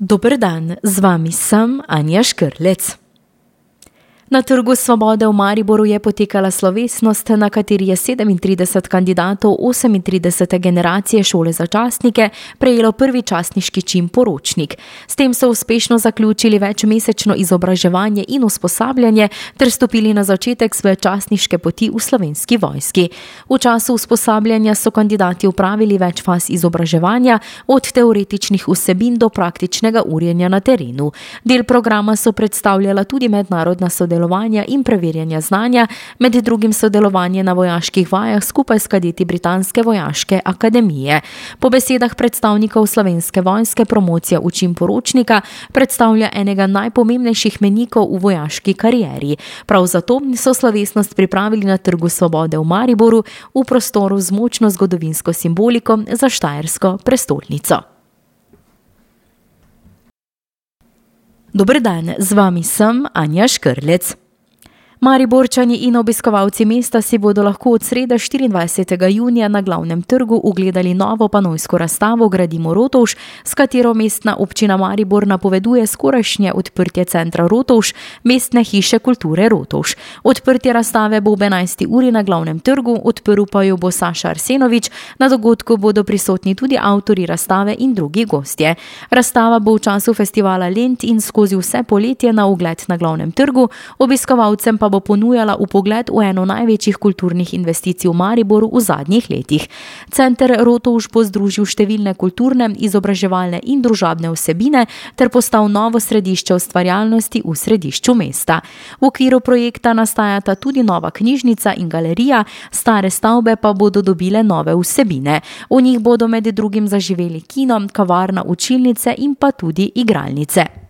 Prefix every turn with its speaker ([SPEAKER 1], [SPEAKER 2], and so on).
[SPEAKER 1] Dober dan, z vami sem Anja Škrlec. Na Trgu Svobode v Mariboru je potekala slovesnost, na kateri je 37 kandidatov 38. generacije šole za častnike prejelo prvi častniški čin poročnik. S tem so uspešno zaključili večmesečno izobraževanje in usposabljanje ter stopili na začetek svoje častniške poti v Slovenski vojski. V času usposabljanja so kandidati upravili več faz izobraževanja, od teoretičnih vsebin do praktičnega urjenja na terenu. Del programa so predstavljala tudi mednarodna sodelovanja in preverjanja znanja, med drugim sodelovanje na vojaških vajah skupaj s kadeti Britanske vojaške akademije. Po besedah predstavnikov Slovenske vojske promocija učin poročnika predstavlja enega najpomembnejših mejnikov v vojaški karieri. Prav zato so slovesnost pripravili na Trgu Svobode v Mariboru v prostoru z močno zgodovinsko simboliko za štajersko prestolnico. Dober dan, z vami sem Anja Škrlec. Mariborčani in obiskovalci mesta si bodo lahko od srede 24. junija na glavnem trgu ugledali novo panojsko razstavo Gradimo Rotovž, s katero mestna občina Maribor napoveduje skorajšnje odprtje centra Rotovž, mestne hiše kulture Rotovž. Odprtje razstave bo ob 11. uri na glavnem trgu, odprl pa jo bo Saša Arsenovič, na dogodku bodo prisotni tudi avtorji razstave in drugi gostje. Razstava bo v času festivala Lent in skozi vse poletje na ogled na glavnem trgu, obiskovalcem pa bo ponujala vpogled v eno največjih kulturnih investicij v Mariboru v zadnjih letih. Center Rotovž bo združil številne kulturne, izobraževalne in družabne vsebine ter postal novo središče ustvarjalnosti v središču mesta. V okviru projekta nastajata tudi nova knjižnica in galerija, stare stavbe pa bodo dobile nove vsebine. V njih bodo med drugim zaživeli kino, kavarna, učilnice in pa tudi igralnice.